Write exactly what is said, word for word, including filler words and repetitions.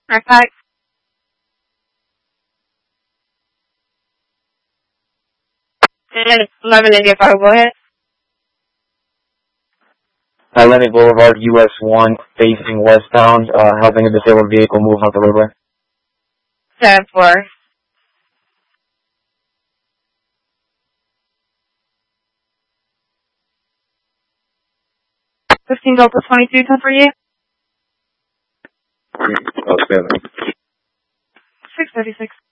Perfect. And eleven India Five, go ahead. Atlantic Boulevard, U S one, facing westbound, uh, helping a disabled vehicle move off the roadway. Seven four. Fifteen Delta twenty two, ten for you. Oh, seven. Six thirty six.